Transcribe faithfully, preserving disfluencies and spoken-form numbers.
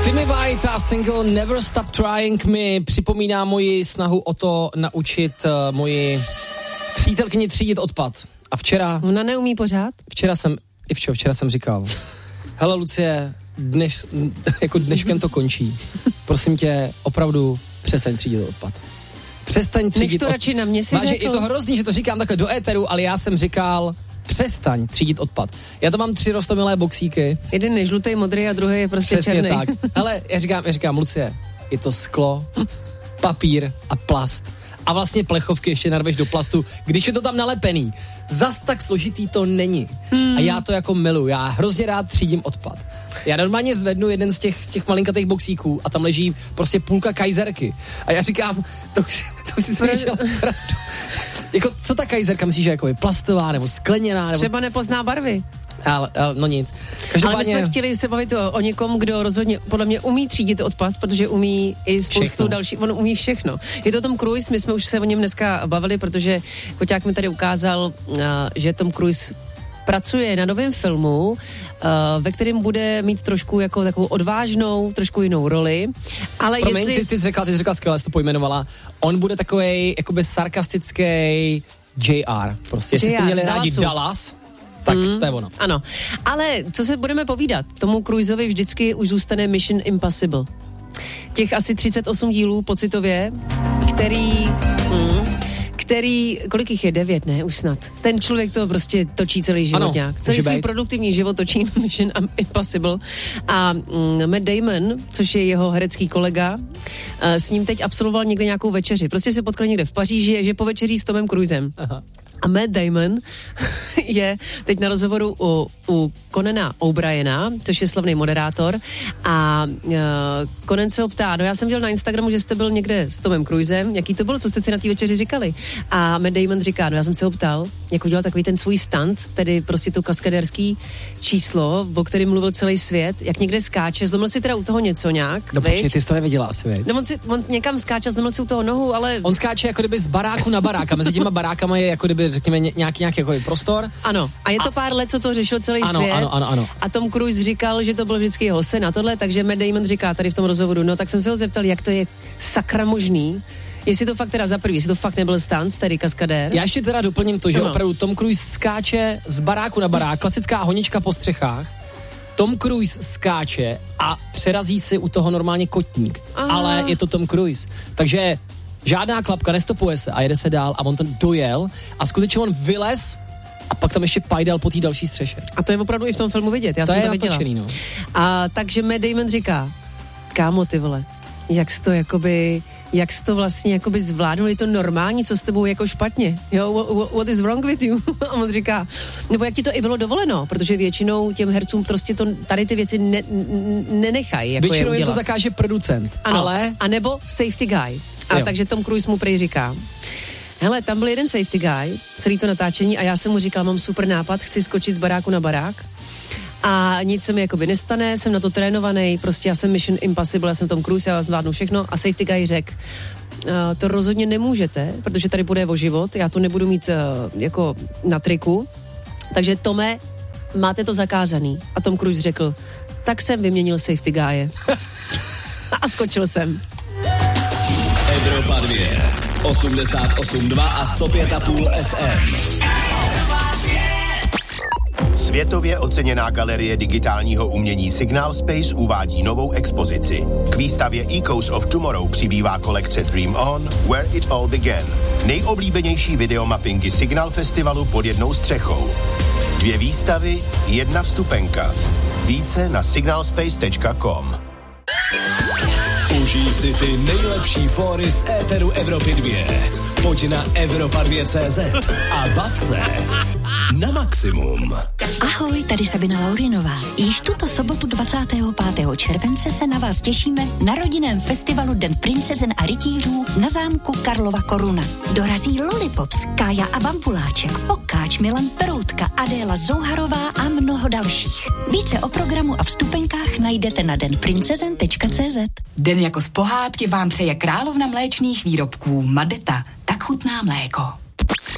Jimmy White a single Never Stop Trying mi připomíná moji snahu o to naučit uh, moji přítelkyni třídit odpad. A včera... Ona neumí pořád? Včera jsem, i včera, včera jsem říkal, hele Lucie, dneš, jako dneškem to končí. Prosím tě, opravdu přestaň třídit odpad. Přestaň třídit odpad. Nech to radši na mě si Váže, řekl. je to hrozný, že to říkám takhle do éteru, ale já jsem říkal, přestaň třídit odpad. Já to mám tři roztomilé boxíky. Jeden je žlutý, modrý a druhý je prostě přesně černý. Tak. Ale já říkám, já říkám, Lucie, je to sklo, papír a plast. A vlastně plechovky ještě narveš do plastu, když je to tam nalepený. Zas tak složitý to není. Hmm. A já to jako miluji. Já hrozně rád třídím odpad. Já normálně zvednu jeden z těch, z těch malinkatých boxíků a tam leží prostě půlka kajzerky. A já říkám, to už, to už si slyšel srandu. Jako, co ta kajzerka, myslíš, že jako je plastová nebo skleněná? Nebo třeba nepozná barvy. Ale, ale no nic. Každopádně... Ale my jsme chtěli se bavit o, o někom, kdo rozhodně podle mě umí třídit odpad, protože umí i spoustu dalších, on umí všechno. Je to Tom Cruise, my jsme už se o něm dneska bavili, protože Koťák mi tady ukázal, uh, že Tom Cruise pracuje na novém filmu, uh, ve kterém bude mít trošku jako takovou odvážnou, trošku jinou roli. Ale Promiň, jestli... ty, ty jsi řekla, ty jsi řekla skvěle, jsi to pojmenovala. On bude takovej jakoby sarkastický J R. Prostě, jestli jste měli rádi Dallas, tak mm, to je ono. Ano, ale co se budeme povídat? Tomu Cruiseovi vždycky už zůstane Mission Impossible. Těch asi třicet osm dílů pocitově, který... Mm, který, kolik jich je? Devět, ne? Už snad. Ten člověk to prostě točí celý život ano, nějak. Celý svůj být. produktivní život točí Mission Impossible. A mm, Matt Damon, což je jeho herecký kolega, uh, s ním teď absolvoval někde nějakou večeři. Prostě se potkali někde v Paříži, že povečeří s Tomem Cruisem. Aha. A Matt Damon je teď na rozhovoru u, u Conana O'Briena, což je slavný moderátor, a uh, Conan se ho ptá, no já jsem viděl na Instagramu, že jste byl někde s Tomem Cruisem, jaký to bylo, co jste si na té večeři říkali? A Matt Damon říká, no já jsem se ho ptal, jak udělal takový ten svůj stunt, tedy prostě to kaskadérský číslo, o kterém mluvil celý svět, jak někde skáče, zlomil si teda u toho něco nějak. No počkej, ty jsi to neviděla asi, viď? No on, si, on někam skáče, zlomil si u toho nohu, ale... On skáče jako kdyby z baráku na barák a mezi těma barákama je jako kdyby, řekněme, nějaký, nějaký jako prostor. Ano, a je to a... pár let, co to řešil celý ano, svět. Ano, ano, ano. A Tom Cruise říkal, že to byl vždycky jeho sen a tohle, takže Matt Damon říká tady v tom rozhovoru, no tak jsem se ho zeptal, jak to je sakra možný, jestli to fakt teda za prvý, jestli to fakt nebyl stunt, tedy kaskadér. Já ještě teda doplním to, že ano. opravdu Tom Cruise skáče z baráku na barák, klasická honička po střechách. Tom Cruise skáče a přerazí si u toho normálně kotník, aha. ale je to Tom Cruise. Takže žádná klapka, nestopuje se a jede se dál a on to dojel a skutečně on vylez a pak tam ještě pajdal po té další střeše. A to je opravdu i v tom filmu vidět, já to jsem je to viděla. Natočený, no. A takže Matt Damon říká, kámo ty vole, jak jsi to jakoby, jak jsi to vlastně jakoby zvládnul, je to normální, co s tebou jako špatně, jo, what, what is wrong with you? A on říká, nebo jak ti to i bylo dovoleno, protože většinou těm hercům prostě to, tady ty věci ne, nenechají, jako většinou je jim to zakáže producent, ano, ale... a nebo safety guy. A jo. Takže Tom Cruise mu prej říká, hele, tam byl jeden safety guy, celý to natáčení a já jsem mu říkal, mám super nápad, chci skočit z baráku na barák a nic se mi jakoby nestane, jsem na to trénovaný, prostě já jsem Mission Impossible, já jsem Tom Cruise, já zvládnu všechno a safety guy řekl, uh, to rozhodně nemůžete, protože tady bude o život, já to nebudu mít uh, jako na triku, takže Tome, máte to zakázaný. A Tom Cruise řekl, tak jsem vyměnil safety guye. A skočil jsem. Evropa dvě, osmdesát osm dva a sto pět a půl F M. Světově oceněná galerie digitálního umění Signal Space uvádí novou expozici. K výstavě Echoes of Tomorrow přibývá kolekce Dream On, Where It All Began. Nejoblíbenější videomappingy Signal Festivalu pod jednou střechou. Dvě výstavy, jedna vstupenka. Více na signalspace tečka com. Užij si ty nejlepší fóry z éteru Evropy dvě. Pojď na Evropa dvě tečka cé zet a bav se na maximum. Ahoj, tady Sabina Laurinová. Již tuto sobotu dvacátého pátého července se na vás těšíme na rodinném festivalu Den princezen a rytířů na zámku Karlova Koruna. Dorazí Lollipops, Kája a Bambuláček, Pokáč, Milan Peroutka, Adéla Zouharová a mnoho dalších. Více o programu a vstupenkách najdete na den princezen tečka cé zet. Den jako z pohádky vám přeje královna mléčných výrobků Madeta. Tak chutná mléko.